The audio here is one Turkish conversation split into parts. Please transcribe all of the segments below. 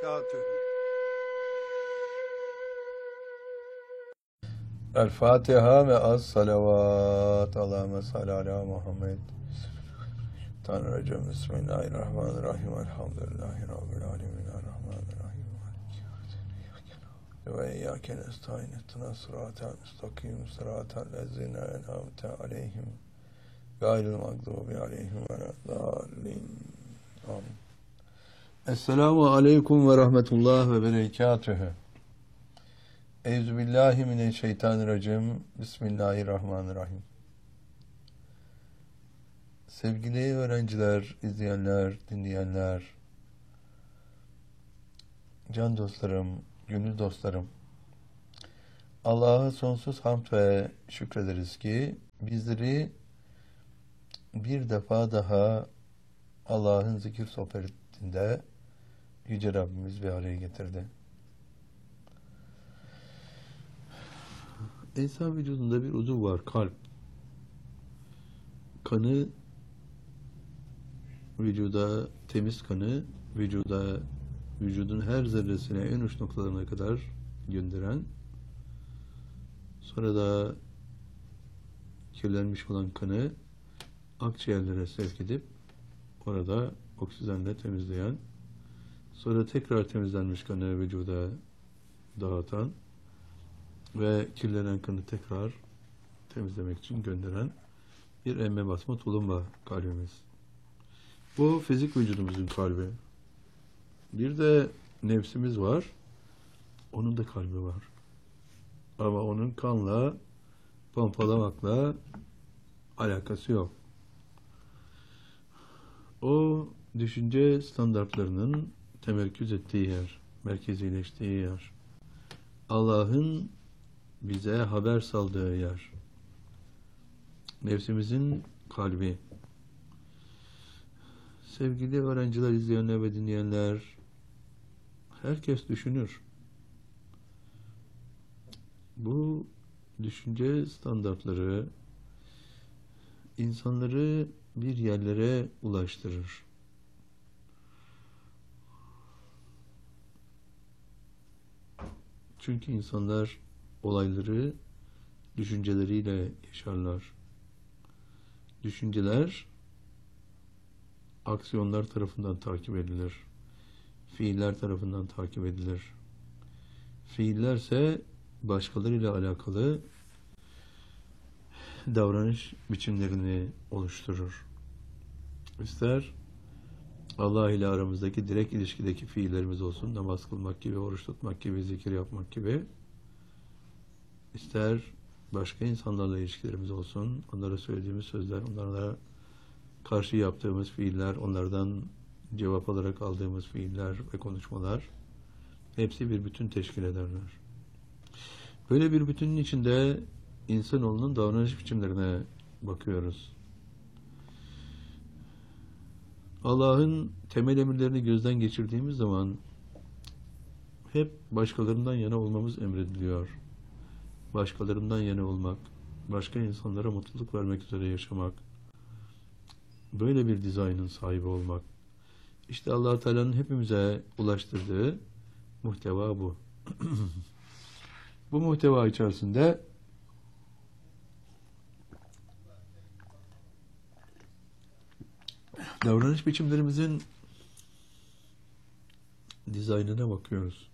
berekatühü. El Fatiha ve az salavat. Allahümme salli ala Muhammed. Tanrıcım. Bismillahirrahmanirrahim. Elhamdülillahi Rabbil alemin. Errahmanirrahim. Ve iyyâke nestaîn. İhdinas sıratal müstakîm. Sıratal lezîne en'amte aleyhim. Gayril mağdûbi aleyhim veleddâllîn. Amin. Esselamu aleyküm ve rahmetullah ve berekatühü. Euzubillahimineşşeytanirracim. Bismillahirrahmanirrahim. Sevgili öğrenciler, izleyenler, dinleyenler, can dostlarım, gönül dostlarım, Allah'a sonsuz hamd ve şükrederiz ki bizleri bir defa daha Allah'ın zikir sohbetinde Yüce Rabbimiz bir araya getirdi. İnsan vücudunda bir uzuv var, kalp. Kanı vücuda, temiz kanı vücudun her zerresine, en uç noktalarına kadar gönderen, sonra da kirlenmiş olan kanı akciğerlere sevk edip orada oksijenle temizleyen, sonra tekrar temizlenmiş kanı vücuda dağıtan ve kirlenen kanı tekrar temizlemek için gönderen bir emme basma tulumba kalbimiz. Bu fizik vücudumuzun kalbi. Bir de nefsimiz var. Onun da kalbi var. Ama onun kanla, pompalamakla alakası yok. O düşünce standartlarının temerküz ettiği yer, merkezileştiği yer. Allah'ın bize haber saldığı yer. Nefsimizin kalbi. Sevgili öğrenciler, izleyenler ve dinleyenler, herkes düşünür. Bu düşünce standartları insanları bir yerlere ulaştırır. Çünkü insanlar olayları düşünceleriyle yaşarlar. Düşünceler aksiyonlar tarafından takip edilir. Fiiller tarafından takip edilir. Fiillerse başkalarıyla alakalı davranış biçimlerini oluşturur. İster Allah ile aramızdaki direkt ilişkideki fiillerimiz olsun, namaz kılmak gibi, oruç tutmak gibi, zikir yapmak gibi, ister başka insanlarla ilişkilerimiz olsun, onlara söylediğimiz sözler, onlara karşı yaptığımız fiiller, onlardan cevap olarak aldığımız fiiller ve konuşmalar, hepsi bir bütün teşkil ederler. Böyle bir bütünün içinde insanoğlunun davranış biçimlerine bakıyoruz. Allah'ın temel emirlerini gözden geçirdiğimiz zaman hep başkalarından yana olmamız emrediliyor. Başkalarından yana olmak, başka insanlara mutluluk vermek üzere yaşamak, böyle bir dizaynın sahibi olmak. İşte Allah-u Teala'nın hepimize ulaştırdığı muhteva bu. Bu muhteva içerisinde davranış biçimlerimizin dizaynına bakıyoruz.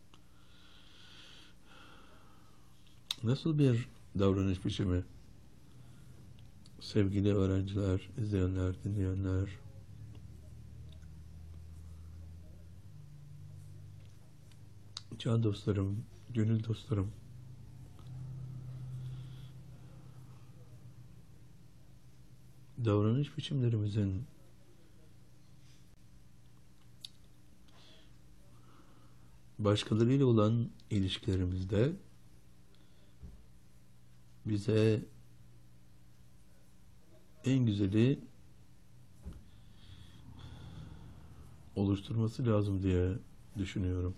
Nasıl bir davranış biçimi? Sevgili öğrenciler, izleyenler, dinleyenler, can dostlarım, gönül dostlarım, davranış biçimlerimizin başkalarıyla olan ilişkilerimizde bize en güzeli oluşturması lazım diye düşünüyorum.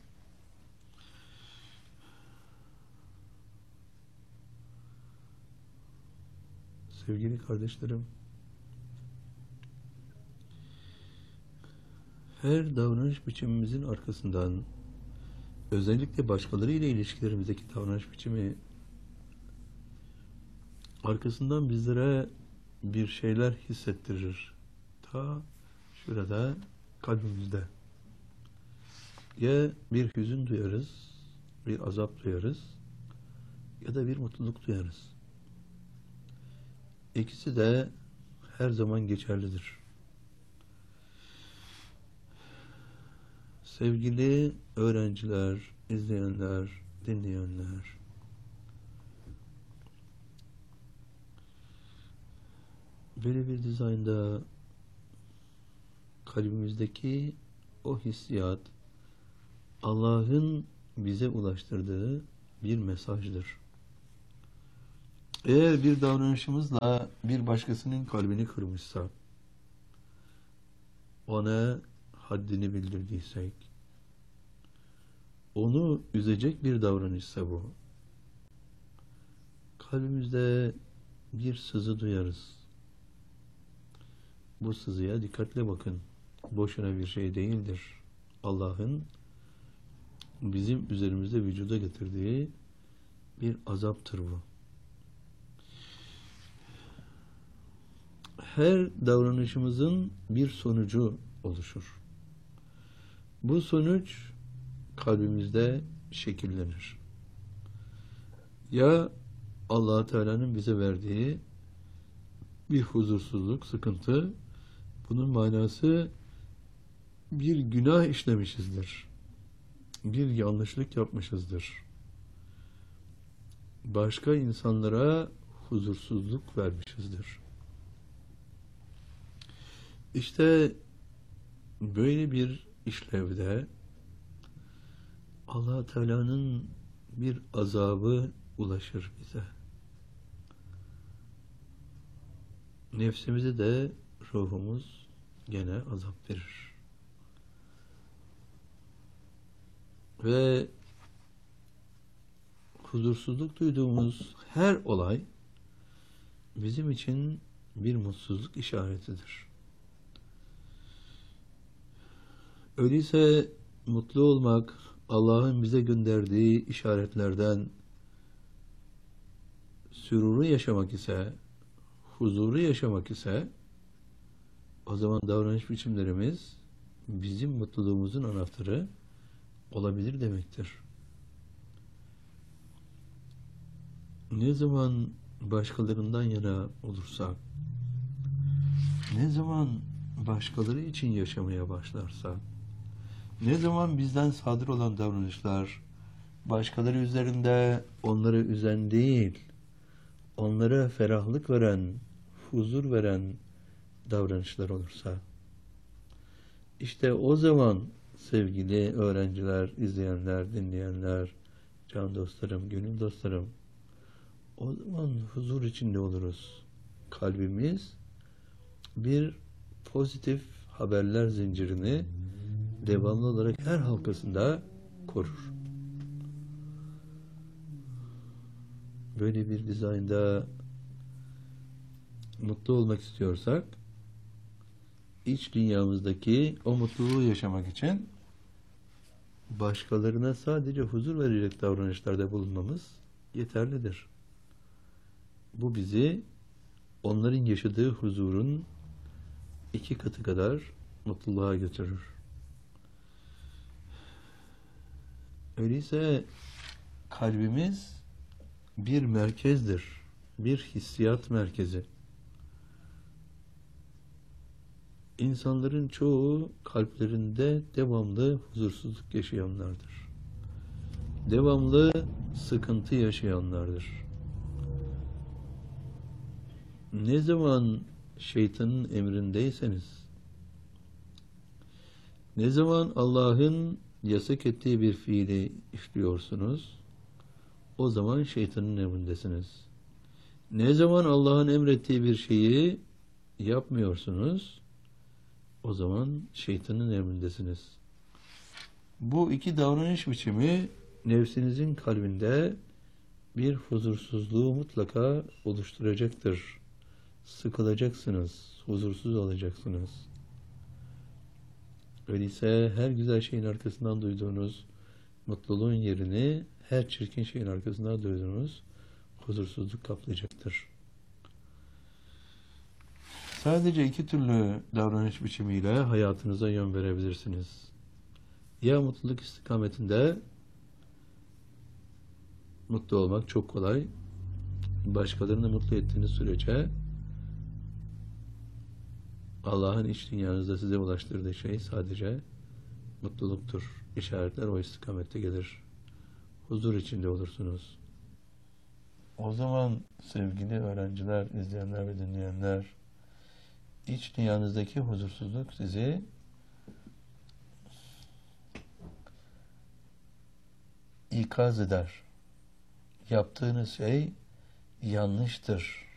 Sevgili kardeşlerim, Her davranış biçimimizin arkasından, özellikle başkaları ile ilişkilerimizdeki davranış biçimi arkasından bizlere bir şeyler hissettirir. Ta şurada kalbimizde. Ya bir hüzün duyarız, bir azap duyarız ya da bir mutluluk duyarız. İkisi de her zaman geçerlidir. Sevgili öğrenciler, izleyenler, dinleyenler, böyle bir dizaynda kalbimizdeki o hissiyat Allah'ın bize ulaştırdığı bir mesajdır. Eğer bir davranışımızla bir başkasının kalbini kırmışsak, ona haddini bildirdiysek, onu üzecek bir davranışsa bu, kalbimizde bir sızı duyarız. Bu sızıya dikkatle bakın. Boşuna bir şey değildir. Allah'ın bizim üzerimizde vücuda getirdiği bir azaptır bu. Her davranışımızın bir sonucu oluşur. Bu sonuç kalbimizde şekillenir. Ya Allah Teala'nın bize verdiği bir huzursuzluk, sıkıntı, bunun manası bir günah işlemişizdir. Bir yanlışlık yapmışızdır. Başka insanlara huzursuzluk vermişizdir. İşte böyle bir işlevde Allah Teala'nın bir azabı ulaşır bize. Nefsimize de ruhumuz gene azap verir. Ve huzursuzluk duyduğumuz her olay bizim için bir mutsuzluk işaretidir. Öyleyse mutlu olmak Allah'ın bize gönderdiği işaretlerden, süruru yaşamak ise, huzuru yaşamak ise, o zaman davranış biçimlerimiz bizim mutluluğumuzun anahtarı olabilir demektir. Ne zaman başkalarından yana olursak, ne zaman başkaları için yaşamaya başlarsak, ne zaman bizden sadır olan davranışlar başkaları üzerinde onları üzen değil, onlara ferahlık veren, huzur veren davranışlar olursa, işte o zaman sevgili öğrenciler, izleyenler, dinleyenler, can dostlarım, gönül dostlarım, o zaman huzur içinde oluruz. Kalbimiz bir pozitif haberler zincirini devamlı olarak her halkasında korur. Böyle bir dizaynda mutlu olmak istiyorsak, iç dünyamızdaki o mutluluğu yaşamak için başkalarına sadece huzur verecek davranışlarda bulunmamız yeterlidir. Bu bizi onların yaşadığı huzurun 2 katı kadar mutluluğa götürür. Öyleyse kalbimiz bir merkezdir, bir hissiyat merkezi. İnsanların çoğu kalplerinde devamlı huzursuzluk yaşayanlardır. Devamlı sıkıntı yaşayanlardır. Ne zaman şeytanın emrindeyseniz, ne zaman Allah'ın yasak ettiği bir fiili işliyorsunuz, o zaman şeytanın emrindesiniz. Ne zaman Allah'ın emrettiği bir şeyi yapmıyorsunuz, o zaman şeytanın emrindesiniz. Bu iki davranış biçimi nefsinizin kalbinde bir huzursuzluğu mutlaka oluşturacaktır. Sıkılacaksınız, huzursuz olacaksınız. Öyleyse her güzel şeyin arkasından duyduğunuz mutluluğun yerini her çirkin şeyin arkasından duyduğunuz huzursuzluk kaplayacaktır. Sadece iki türlü davranış biçimiyle hayatınıza yön verebilirsiniz. Ya mutluluk istikametinde mutlu olmak çok kolay. Başkalarını mutlu ettiğiniz sürece Allah'ın iç dünyanızda size ulaştırdığı şey sadece mutluluktur. İşaretler o istikamette gelir. Huzur içinde olursunuz. O zaman sevgili öğrenciler, izleyenler ve dinleyenler, iç dünyanızdaki huzursuzluk sizi ikaz eder. Yaptığınız şey yanlıştır.